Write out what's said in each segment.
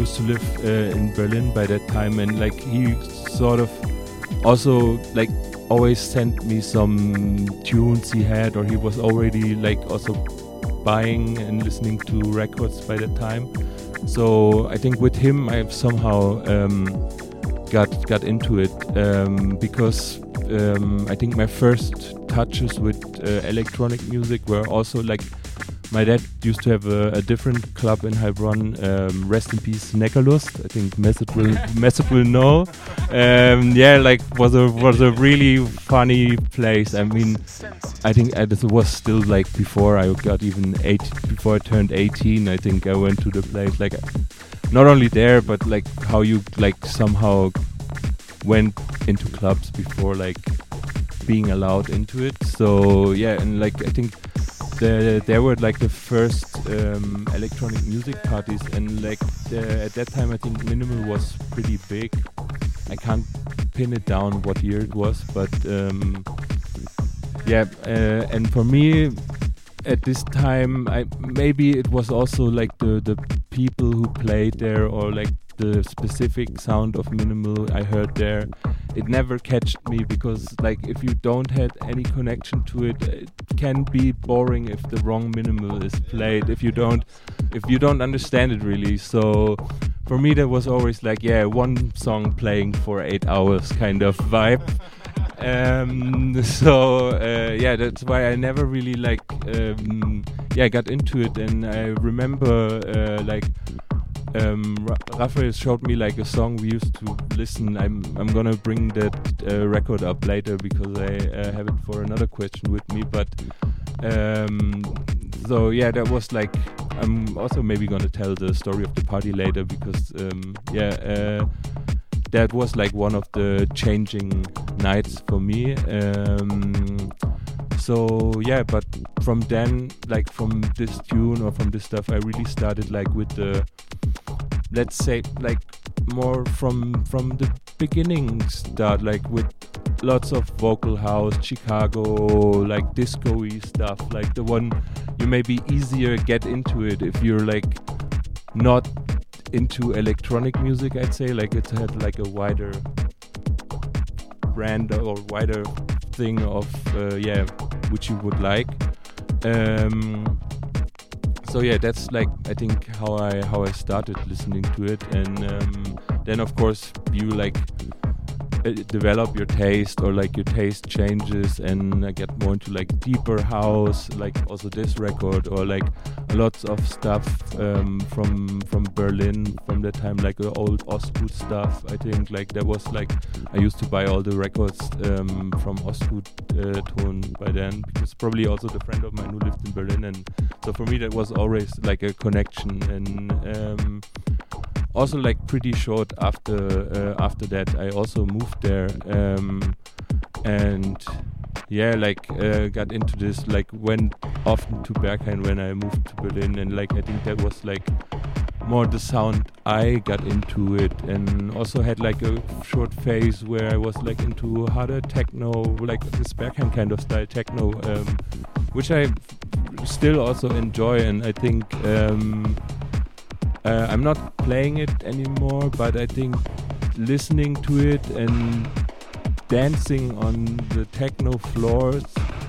used to live in Berlin by that time, and like he sort of also like always sent me some tunes he had, or he was already like also buying and listening to records by that time. So I think with him I've somehow got into it because I think my first touches with electronic music were also like, my dad used to have a different club in Heilbronn, rest in peace Neckarlust. I think Mesut will know. Yeah, like was a really funny place. I mean, I think it was still like before I turned 18. I think I went to the place, like not only there, but like how you like somehow went into clubs before like being allowed into it. So yeah, and like I think there were like the first electronic music parties, and like at that time I think Minimal was pretty big. I can't pin it down what year it was, but yeah, and for me at this time, maybe it was also like the people who played there, or like the specific sound of Minimal I heard there. It never catched me, because like if you don't have any connection to it, it can be boring if the wrong Minimal is played, if you don't understand it really. So for me that was always like, yeah, one song playing for 8 hours kind of vibe. Yeah, that's why I never really like got into it. And I remember Raphael showed me like a song we used to listen. I'm gonna bring that record up later, because I have it for another question with me. But so yeah, that was like, I'm also maybe gonna tell the story of the party later, because that was like one of the changing nights for me. So yeah, but from then, like from this tune or from this stuff, I really started like with the, let's say, like more from the beginning start, like with lots of vocal house, Chicago, like disco-y stuff, like the one you maybe easier get into it if you're like not into electronic music, I'd say. Like it had like a wider brand or wider thing of which you would like. So yeah, that's like I think how I started listening to it, and then of course you like develop your taste, or like your taste changes, and I get more into like deeper house, like also this record, or like lots of stuff from Berlin from that time, like the old Ostgut stuff. I think like that was like, I used to buy all the records from Ostgut Ton by then, because probably also the friend of mine who lived in Berlin, and so for me that was always like a connection. And also like pretty short after that I also moved there, and yeah, like got into this, like went often to Berghain when I moved to Berlin, and like I think that was like more the sound I got into it, and also had like a short phase where I was like into harder techno, like this Berghain kind of style techno, which I still also enjoy. And I think I'm not playing it anymore, but I think listening to it and dancing on the techno floors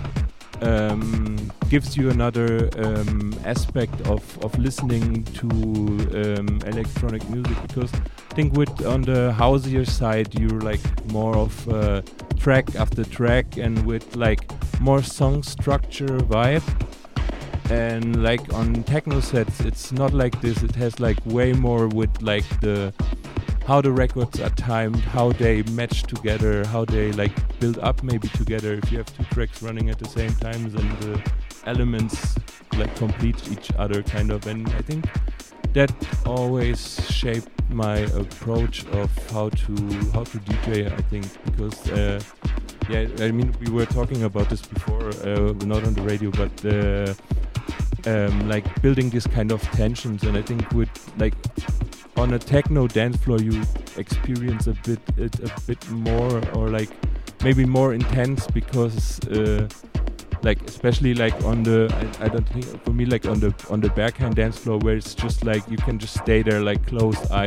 gives you another aspect of listening to electronic music, because I think on the houseier side you're like more of track after track, and with like more song structure vibe. And like on techno sets, it's not like this. It has like way more with like how the records are timed, how they match together, how they like build up maybe together. If you have two tracks running at the same time, and the elements like complete each other kind of. And I think that always shaped my approach of how to DJ. I think because I mean we were talking about this before, not on the radio, but. Like building this kind of tensions, and I think with like on a techno dance floor you experience a bit more, or like maybe more intense, because like especially like on the I don't think for me like on the Berghain dance floor, where it's just like you can just stay there like closed eyes